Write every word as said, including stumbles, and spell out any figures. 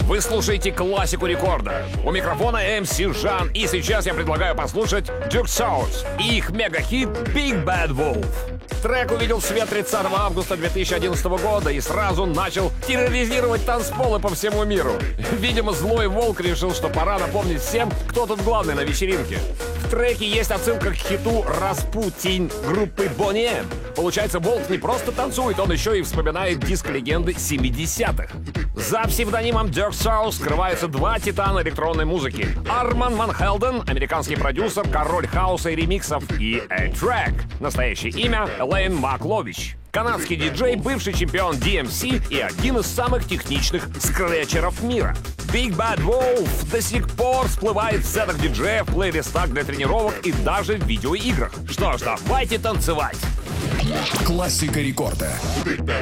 Вы слушаете классику рекорда. У микрофона эм си Жан, и сейчас я предлагаю послушать Duke Sounds и их мега-хит Big Bad Wolf. Трек увидел свет тридцатого августа две тысячи одиннадцатого года и сразу начал терроризировать танцполы по всему миру. Видимо, злой волк решил, что пора напомнить всем, кто тут главный на вечеринке. В треке есть отсылка к хиту «Распутин» группы Boney M. Получается, волк не просто танцует, он еще и вспоминает диск-легенды семидесятых. За псевдонимом Duke Sounds скрываются два титана электронной музыки. Арман Ван Хелден, американский продюсер, король хаоса и ремиксов, и A-Track, настоящее имя Элейн Маклович. Канадский диджей, бывший чемпион ди эм си и один из самых техничных скретчеров мира. Big Bad Wolf до сих пор всплывает в сетах диджеев, плейлистах для тренировок и даже в видеоиграх. Что ж, давайте танцевать! Классика рекорда.